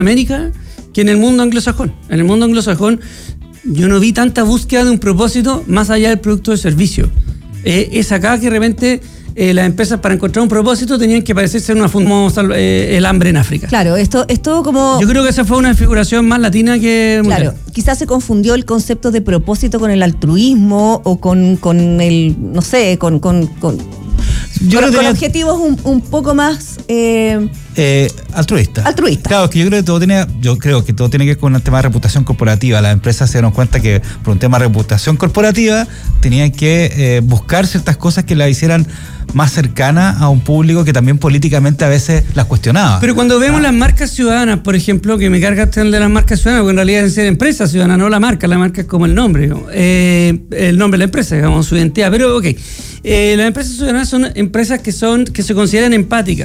América que en el mundo anglosajón. En el mundo anglosajón yo no vi tanta búsqueda de un propósito más allá del producto de servicio. Es acá que de repente las empresas para encontrar un propósito tenían que parecerse en una funda el hambre en África. Claro, esto como... Yo creo que esa fue una figuración más latina que mundial. Claro, quizás se confundió el concepto de propósito con el altruismo o con el, no sé, con objetivos un poco más altruista. Claro, que yo creo que todo tiene que ver con el tema de reputación corporativa. Las empresas se dieron cuenta que por un tema de reputación corporativa tenían que buscar ciertas cosas que la hicieran más cercana a un público que también políticamente a veces las cuestionaba. Pero cuando vemos las marcas ciudadanas, por ejemplo, que me cargaste el de las marcas ciudadanas, porque en realidad es ser empresa ciudadana, no la marca es como el nombre, digamos. El nombre de la empresa, digamos, su identidad. Pero ok, las empresas ciudadanas son empresas que se consideran empáticas.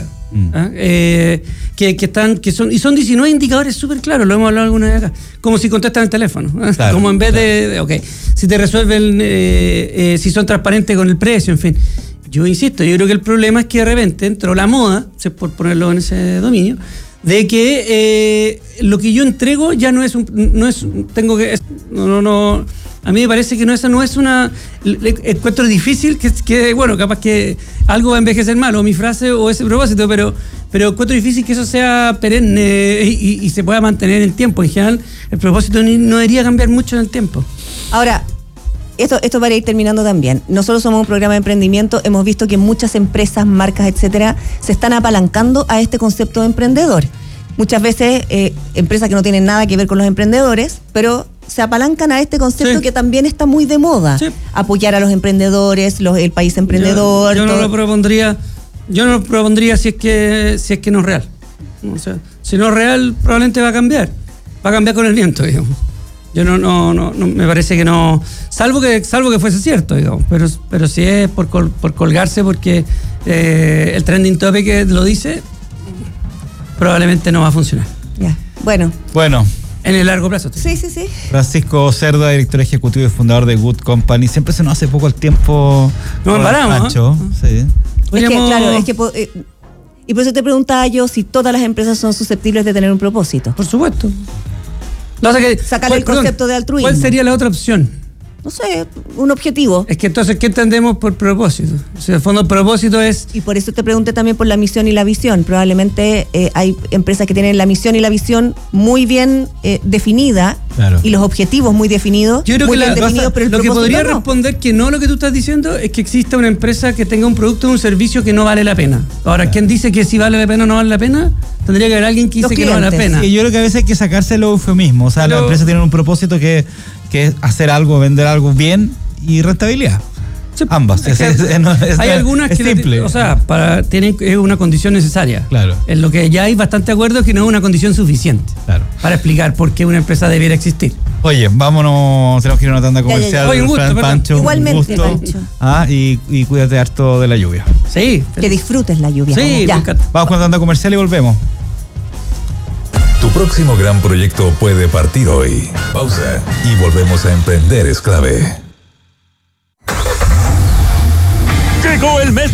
Y son 19 indicadores súper claros, lo hemos hablado alguna vez acá, como si contestan el teléfono, claro, como en vez de si te resuelven, si son transparentes con el precio, en fin. Yo insisto, yo creo que el problema es que de repente entró la moda, por ponerlo en ese dominio, de que lo que yo entrego ya no es a mí me parece que esa no es una... Encuentro difícil que bueno, capaz que algo va a envejecer mal, o mi frase o ese propósito, pero encuentro difícil que eso sea perenne y se pueda mantener en el tiempo. En general, el propósito no debería cambiar mucho en el tiempo. Ahora, esto para ir terminando también. Nosotros somos un programa de emprendimiento, hemos visto que muchas empresas, marcas, etcétera, se están apalancando a este concepto de emprendedor. Muchas veces empresas que no tienen nada que ver con los emprendedores, pero se apalancan a este concepto que también está muy de moda. Sí. Apoyar a los emprendedores, el país emprendedor. Yo no lo propondría si es que no es real. O sea, si no es real, probablemente va a cambiar con el viento, digamos. Yo no me parece que no, salvo que fuese cierto, digamos, pero si es por colgarse porque el trending topic lo dice, probablemente no va a funcionar. Ya. Bueno. En el largo plazo. Sí. Francisco Cerda, director ejecutivo y fundador de Good Company. Siempre se nos hace poco el tiempo. Nos embaramos, Sí. Y por eso te preguntaba yo si todas las empresas son susceptibles de tener un propósito. Por supuesto. Sacarle el concepto de altruismo. ¿Cuál sería la otra opción? No sé, un objetivo. Es que entonces, ¿qué entendemos por propósito? O sea, el fondo el propósito es... Y por eso te pregunté también por la misión y la visión. Probablemente hay empresas que tienen la misión y la visión muy bien definida, claro, y los objetivos muy definidos. Yo creo muy que pero lo que podría responder que no lo que tú estás diciendo es que exista una empresa que tenga un producto o un servicio que no vale la pena. Ahora, claro, ¿quién dice que si vale la pena o no vale la pena? Tendría que haber alguien que dice que no vale la pena. Sí, yo creo que a veces hay que sacarse los eufemismos. O sea, las empresas tienen un propósito que es hacer algo, vender algo bien y rentabilidad. Sí, ambas. Hay algunas que simple. Es una condición necesaria. Claro. En lo que ya hay bastante acuerdo es que no es una condición suficiente. Claro. Para explicar por qué una empresa debiera existir. Oye, vámonos, tenemos que ir a una tanda comercial. Oye, un gusto, Pancho. Igualmente, Pancho. Y cuídate harto de la lluvia. Sí. Que disfrutes la lluvia. Sí, me encanta. Vamos con la tanda comercial y volvemos. Tu próximo gran proyecto puede partir hoy. Pausa y volvemos a Emprender es Clave. Llegó el mes de